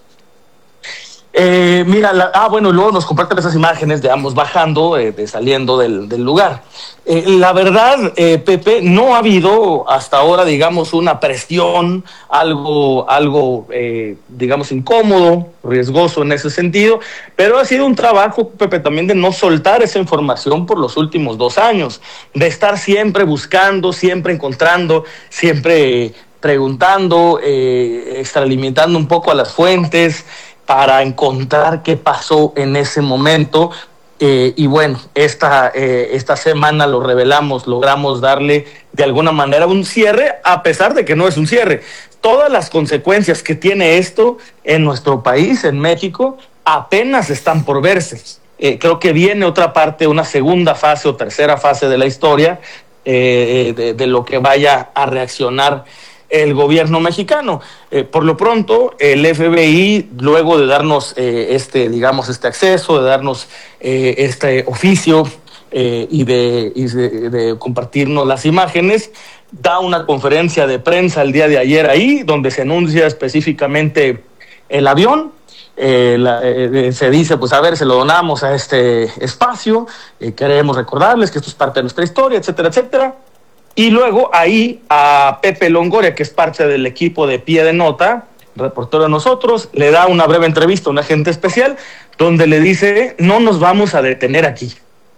Eh, mira, la, ah, bueno, luego nos comparten esas imágenes de ambos bajando, eh, de saliendo del, del lugar. Eh, la verdad, eh, Pepe, no ha habido hasta ahora, digamos, una presión, algo, algo, eh, digamos, incómodo, riesgoso en ese sentido, pero ha sido un trabajo, Pepe, también de no soltar esa información por los últimos dos años, de estar siempre buscando, siempre encontrando, siempre eh, preguntando, eh, extralimitando un poco a las fuentes, para encontrar qué pasó en ese momento. Eh, y bueno, esta, eh, esta semana lo revelamos, logramos darle de alguna manera un cierre, a pesar de que no es un cierre. Todas las consecuencias que tiene esto en nuestro país, en México, apenas están por verse. Eh, creo que viene otra parte, una segunda fase o tercera fase de la historia, eh, de, de lo que vaya a reaccionar el gobierno mexicano. Eh, por lo pronto, el F B I, luego de darnos eh, este, digamos, este acceso, de darnos eh, este oficio eh, y, de, y de, de compartirnos las imágenes, da una conferencia de prensa el día de ayer ahí, donde se anuncia específicamente el avión. Eh, la, eh, se dice, pues a ver, se lo donamos a este espacio, eh, queremos recordarles que esto es parte de nuestra historia, etcétera, etcétera. Y luego ahí a Pepe Longoria, que es parte del equipo de Pie de Nota, reportero de nosotros, le da una breve entrevista a un agente especial donde le dice, no nos vamos a detener aquí,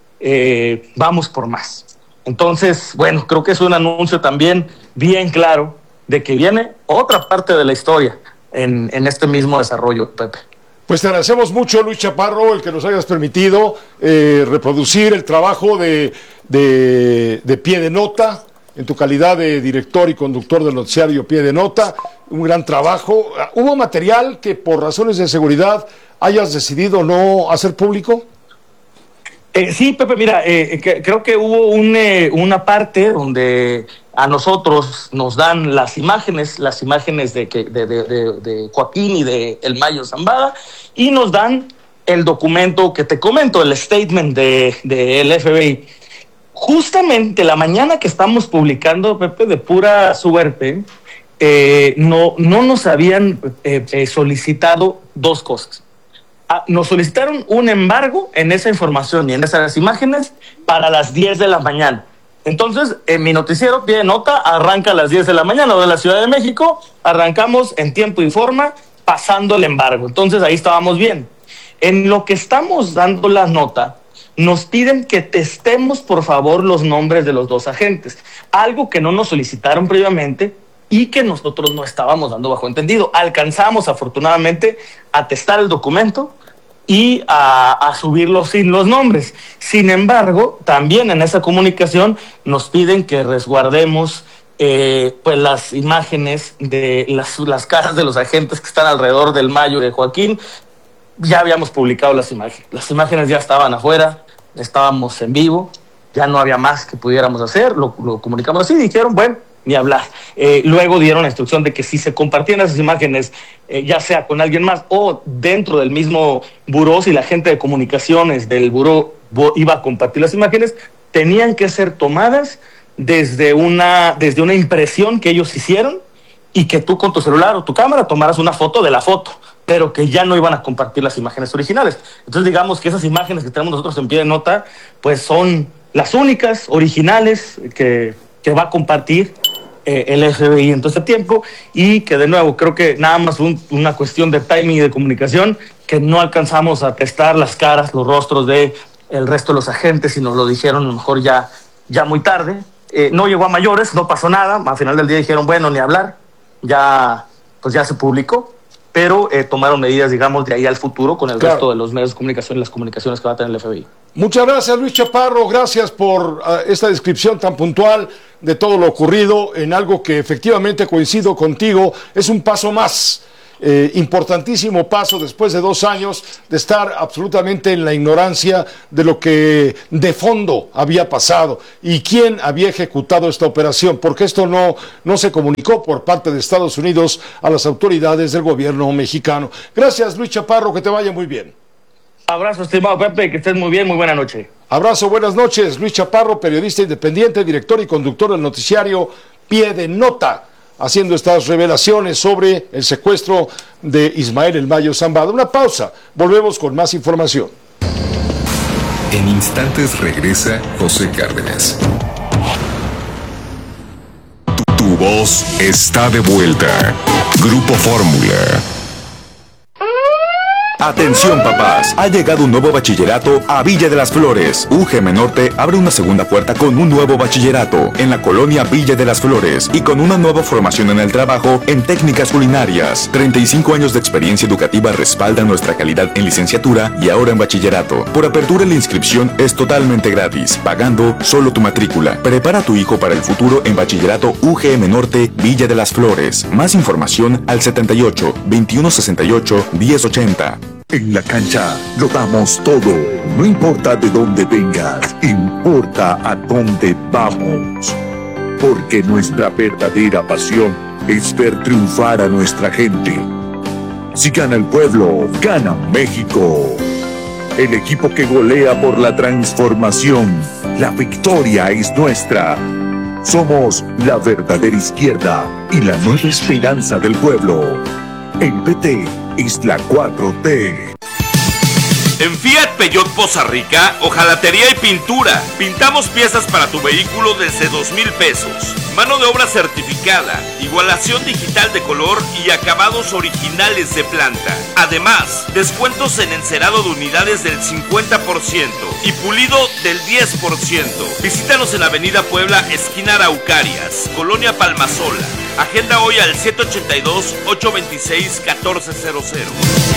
eh, vamos por más. Entonces, bueno, creo que es un anuncio también bien claro de que viene otra parte de la historia en, en este mismo desarrollo, Pepe. Pues te agradecemos mucho, Luis Chaparro, el que nos hayas permitido eh, reproducir el trabajo de, de, de Pie de Nota, en tu calidad de director y conductor del noticiario Pie de Nota. Un gran trabajo. ¿Hubo material que por razones de seguridad hayas decidido no hacer público? Eh, sí, Pepe, mira, eh, que, creo que hubo un, eh, una parte donde a nosotros nos dan las imágenes, las imágenes de, que, de, de, de, de Joaquín y de El Mayo Zambada, y nos dan el documento que te comento, el statement de, de el F B I. Justamente la mañana que estamos publicando, Pepe, de pura suerte, eh, no, no nos habían eh, eh, solicitado dos cosas. Ah, nos solicitaron un embargo en esa información y en esas imágenes para las diez de la mañana. Entonces, en mi noticiero Pie de Nota arranca a las diez de la mañana de la Ciudad de México, arrancamos en tiempo y forma pasando el embargo. Entonces, ahí estábamos bien. En lo que estamos dando la nota, nos piden que testemos, por favor, los nombres de los dos agentes, algo que no nos solicitaron previamente y que nosotros no estábamos dando bajo entendido. Alcanzamos, afortunadamente, a testar el documento y a, a subirlo sin los nombres. Sin embargo, también en esa comunicación nos piden que resguardemos eh, pues las imágenes de las, las caras de los agentes que están alrededor del Mayo y de Joaquín. Ya habíamos publicado las imágenes. Las imágenes ya estaban afuera, estábamos en vivo, ya no había más que pudiéramos hacer, lo, lo comunicamos así, dijeron, bueno, ni hablar. Eh, luego dieron la instrucción de que si se compartían esas imágenes, eh, ya sea con alguien más o dentro del mismo buró, si la gente de comunicaciones del buró iba a compartir las imágenes, tenían que ser tomadas desde una, desde una impresión que ellos hicieron y que tú con tu celular o tu cámara tomaras una foto de la foto. pero que ya no iban a compartir las imágenes originales. Entonces digamos que esas imágenes que tenemos nosotros en pie de nota, pues son las únicas originales que, que va a compartir eh, el F B I en todo este tiempo, y que de nuevo creo que nada más un, una cuestión de timing y de comunicación, que no alcanzamos a testar las caras, los rostros de el resto de los agentes y nos lo dijeron a lo mejor ya, ya muy tarde. Eh, no llegó a mayores, no pasó nada, al final del día dijeron bueno, ni hablar, ya, pues ya se publicó, pero eh, tomaron medidas, digamos, de ahí al futuro con el claro. resto de los medios de comunicación y las comunicaciones que va a tener el F B I. Muchas gracias, Luis Chaparro, gracias por uh, esta descripción tan puntual de todo lo ocurrido en algo que efectivamente coincido contigo, es un paso más. Eh, importantísimo paso después de dos años de estar absolutamente en la ignorancia de lo que de fondo había pasado y quién había ejecutado esta operación, porque esto no, no se comunicó por parte de Estados Unidos a las autoridades del gobierno mexicano. Gracias, Luis Chaparro, que te vaya muy bien. Abrazo, estimado Pepe, que estés muy bien, muy buena noche. Abrazo, buenas noches. Luis Chaparro, periodista independiente, director y conductor del noticiario Pie de Nota, haciendo estas revelaciones sobre el secuestro de Ismael El Mayo Zambada. Una pausa, volvemos con más información. En instantes regresa José Cárdenas. Tu, tu voz está de vuelta. Grupo Fórmula. Atención papás, ha llegado un nuevo bachillerato a Villa de las Flores. U G M Norte abre una segunda puerta con un nuevo bachillerato en la colonia Villa de las Flores y con una nueva formación en el trabajo en técnicas culinarias. treinta y cinco años de experiencia educativa respaldan nuestra calidad en licenciatura y ahora en bachillerato. Por apertura la inscripción es totalmente gratis, pagando solo tu matrícula. Prepara a tu hijo para el futuro en bachillerato U G M Norte Villa de las Flores. Más información al setenta y ocho, veintiuno sesenta y ocho, diez ochenta. En la cancha lo damos todo, no importa de dónde vengas, importa a dónde vamos. Porque nuestra verdadera pasión es ver triunfar a nuestra gente. Si gana el pueblo, gana México. El equipo que golea por la transformación, la victoria es nuestra. Somos la verdadera izquierda y la nueva esperanza del pueblo. El P T es la cuatro T. En Fiat Peugeot Poza Rica, hojalatería y pintura. Pintamos piezas para tu vehículo desde dos mil pesos. Mano de obra certificada, igualación digital de color y acabados originales de planta. Además, descuentos en encerado de unidades del cincuenta por ciento y pulido del diez por ciento. Visítanos en Avenida Puebla, esquina Araucarias, Colonia Palmasola. Agenda hoy al siete ochenta y dos, ocho veintiséis, catorce cero cero.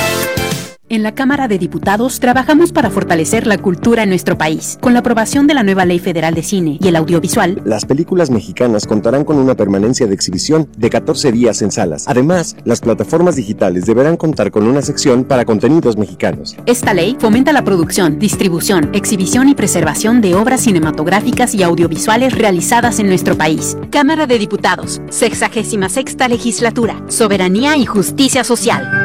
En la Cámara de Diputados trabajamos para fortalecer la cultura en nuestro país. Con la aprobación de la nueva Ley Federal de Cine y el Audiovisual, las películas mexicanas contarán con una permanencia de exhibición de catorce días en salas. Además, las plataformas digitales deberán contar con una sección para contenidos mexicanos. Esta ley fomenta la producción, distribución, exhibición y preservación de obras cinematográficas y audiovisuales realizadas en nuestro país. Cámara de Diputados, sexagésima sexta Legislatura, Soberanía y Justicia Social.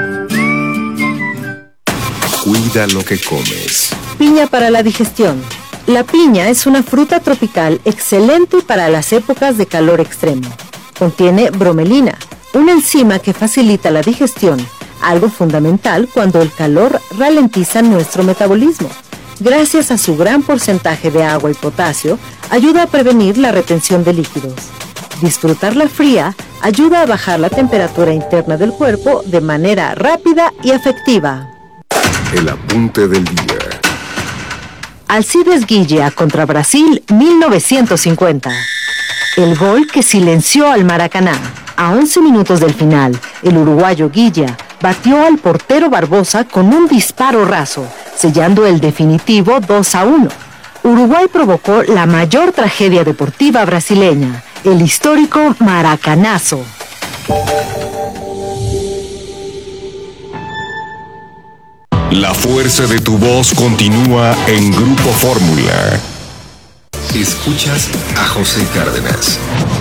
Cuida lo que comes. Piña para la digestión. La piña es una fruta tropical excelente para las épocas de calor extremo. Contiene bromelina, una enzima que facilita la digestión, algo fundamental cuando el calor ralentiza nuestro metabolismo. Gracias a su gran porcentaje de agua y potasio, ayuda a prevenir la retención de líquidos. Disfrutarla fría ayuda a bajar la temperatura interna del cuerpo de manera rápida y efectiva. El apunte del día. Alcides Guilla contra Brasil mil novecientos cincuenta. El gol que silenció al Maracaná. A once minutos del final, el uruguayo Guilla batió al portero Barbosa con un disparo raso, sellando el definitivo dos a uno. Uruguay provocó la mayor tragedia deportiva brasileña, el histórico Maracanazo. La fuerza de tu voz continúa en Grupo Fórmula. Escuchas a José Cárdenas.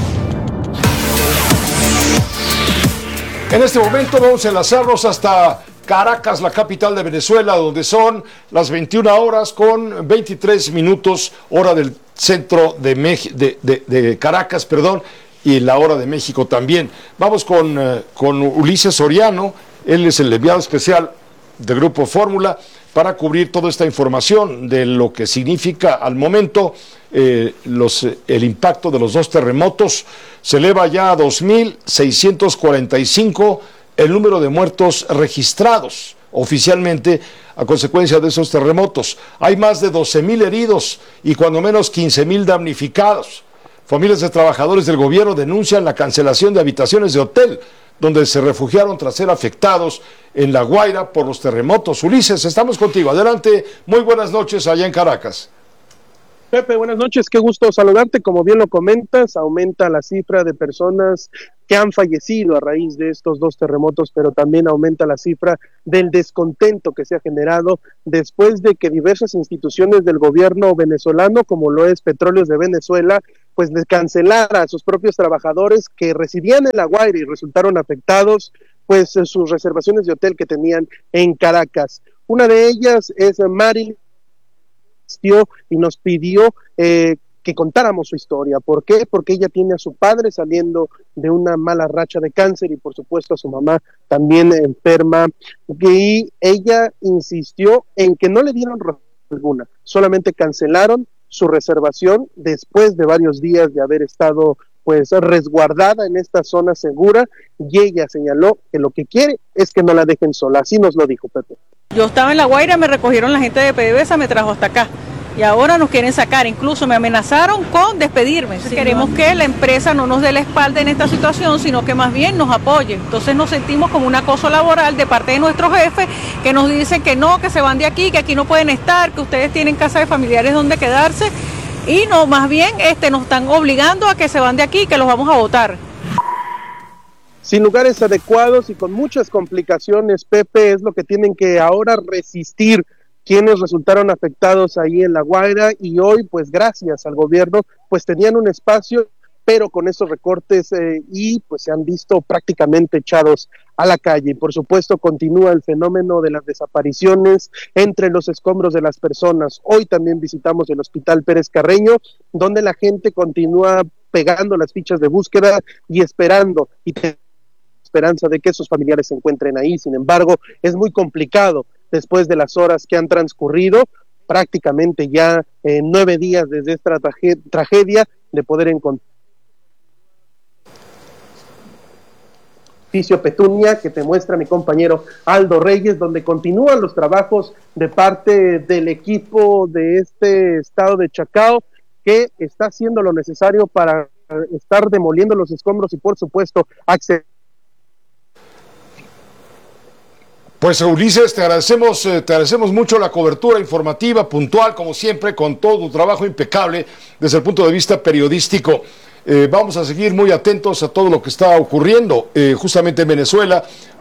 En este momento vamos a enlazarnos hasta Caracas, la capital de Venezuela, donde son las veintiuna horas con veintitrés minutos, hora del centro de, Mex- de, de, de Caracas, perdón, y la hora de México también. Vamos con, uh, con Ulises Soriano, Él es el enviado especial del Grupo Fórmula para cubrir toda esta información de lo que significa al momento eh, los, el impacto de los dos terremotos. Se eleva ya a dos mil seiscientos cuarenta y cinco el número de muertos registrados oficialmente a consecuencia de esos terremotos. Hay más de doce mil heridos y cuando menos quince mil damnificados. Familias de trabajadores del gobierno denuncian la cancelación de habitaciones de hotel donde se refugiaron tras ser afectados en La Guaira por los terremotos. Ulises, estamos contigo. Adelante, muy buenas noches allá en Caracas. Pepe, buenas noches, qué gusto saludarte. Como bien lo comentas, aumenta la cifra de personas que han fallecido a raíz de estos dos terremotos, pero también aumenta la cifra del descontento que se ha generado después de que diversas instituciones del gobierno venezolano, como lo es Petróleos de Venezuela, pues les cancelara a sus propios trabajadores que residían en La Guaira y resultaron afectados, pues sus reservaciones de hotel que tenían en Caracas. Una de ellas es Marilyn, y nos pidió eh, que contáramos su historia. ¿Por qué? Porque ella tiene a su padre saliendo de una mala racha de cáncer y por supuesto a su mamá también enferma, y ella insistió en que no le dieron razón alguna, solamente cancelaron su reservación después de varios días de haber estado pues resguardada en esta zona segura, y ella señaló que lo que quiere es que no la dejen sola. Así nos lo dijo Pepe. Yo estaba en La Guaira, me recogieron la gente de PDVSA, me trajo hasta acá y ahora nos quieren sacar, incluso me amenazaron con despedirme. Sí, queremos no. que la empresa no nos dé la espalda en esta situación, sino que más bien nos apoye. Entonces nos sentimos como un acoso laboral de parte de nuestros jefes que nos dicen que no, que se van de aquí, que aquí no pueden estar, que ustedes tienen casa de familiares donde quedarse, y no, más bien este, nos están obligando a que se van de aquí, que los vamos a votar. Sin lugares adecuados y con muchas complicaciones, Pepe, es lo que tienen que ahora resistir quienes resultaron afectados ahí en La Guaira, y hoy, pues gracias al gobierno, pues tenían un espacio, pero con esos recortes eh, y pues se han visto prácticamente echados a la calle. Y por supuesto continúa el fenómeno de las desapariciones entre los escombros de las personas. Hoy también visitamos el Hospital Pérez Carreño, donde la gente continúa pegando las fichas de búsqueda y esperando, y te esperanza de que sus familiares se encuentren ahí. Sin embargo, es muy complicado después de las horas que han transcurrido, prácticamente ya eh, nueve días desde esta trage- tragedia, de poder encontrar Petunia, que te muestra mi compañero Aldo Reyes, donde continúan los trabajos de parte del equipo de este estado de Chacao, que está haciendo lo necesario para estar demoliendo los escombros y por supuesto acceder. Pues Ulises, te agradecemos, eh, te agradecemos mucho la cobertura informativa, puntual, como siempre, con todo tu trabajo impecable desde el punto de vista periodístico. Eh, vamos a seguir muy atentos a todo lo que está ocurriendo eh, justamente en Venezuela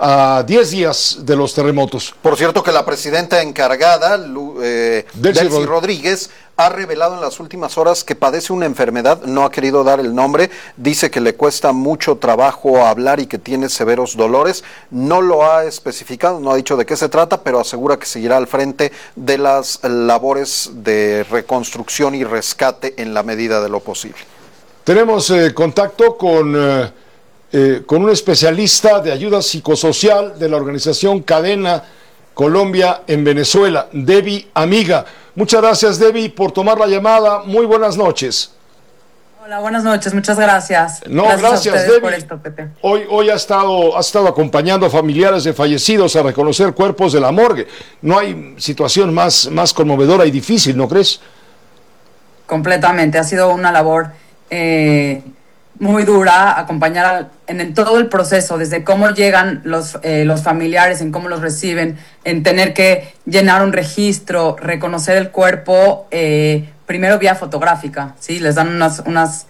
a diez días de los terremotos. Por cierto que la presidenta encargada, Lu, eh, Delcy, Delcy Rodríguez, ha revelado en las últimas horas que padece una enfermedad, no ha querido dar el nombre, dice que le cuesta mucho trabajo hablar y que tiene severos dolores, no lo ha especificado, no ha dicho de qué se trata, pero asegura que seguirá al frente de las labores de reconstrucción y rescate en la medida de lo posible. Tenemos eh, contacto con, eh, eh, con un especialista de ayuda psicosocial de la organización Cadena Colombia en Venezuela, Debbie Amiga. Muchas gracias, Debbie, por tomar la llamada. Muy buenas noches. Hola, buenas noches, muchas gracias. No, gracias, gracias, a ustedes Debbie. por esto, Pepe. Hoy, hoy ha estado, ha estado acompañando a familiares de fallecidos a reconocer cuerpos de la morgue. No hay situación más, más conmovedora y difícil, ¿no crees? Completamente, ha sido una labor Eh, muy dura, acompañar al, en, en todo el proceso, desde cómo llegan los, eh, los familiares, en cómo los reciben, en tener que llenar un registro, reconocer el cuerpo, eh, primero vía fotográfica, ¿sí? Les dan unas, unas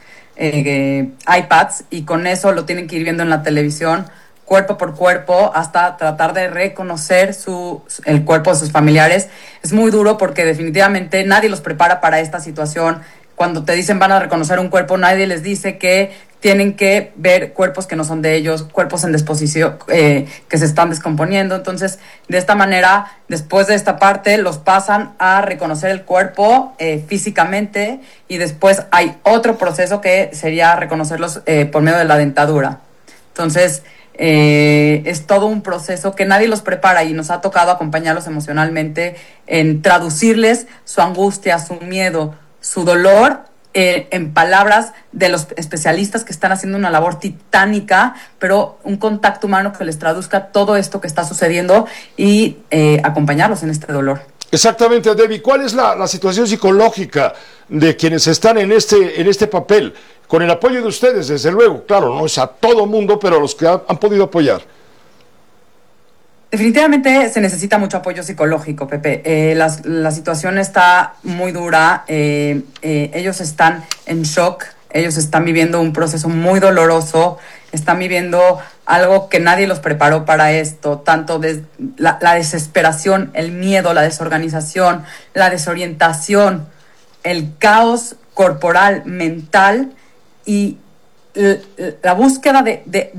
eh, iPads y con eso lo tienen que ir viendo en la televisión, cuerpo por cuerpo, hasta tratar de reconocer su, el cuerpo de sus familiares. Es muy duro porque definitivamente nadie los prepara para esta situación. Cuando te dicen van a reconocer un cuerpo, nadie les dice que tienen que ver cuerpos que no son de ellos, cuerpos en desposición, eh, que se están descomponiendo. Entonces, de esta manera, después de esta parte, los pasan a reconocer el cuerpo eh, físicamente, y después hay otro proceso que sería reconocerlos eh, por medio de la dentadura. Entonces, Eh, es todo un proceso que nadie los prepara y nos ha tocado acompañarlos emocionalmente en traducirles su angustia, su miedo, su dolor eh, en palabras de los especialistas que están haciendo una labor titánica, pero un contacto humano que les traduzca todo esto que está sucediendo y eh, acompañarlos en este dolor. Exactamente, Debbie. ¿Cuál es la, la situación psicológica de quienes están en este, en este papel? Con el apoyo de ustedes, desde luego. Claro, no es a todo mundo, pero a los que ha, han podido apoyar. Definitivamente se necesita mucho apoyo psicológico, Pepe. Eh, la, la situación está muy dura. Eh, eh, ellos están en shock. Ellos están viviendo un proceso muy doloroso. Están viviendo algo que nadie los preparó para esto. Tanto de la, la desesperación, el miedo, la desorganización, la desorientación, el caos corporal, mental y la búsqueda de, de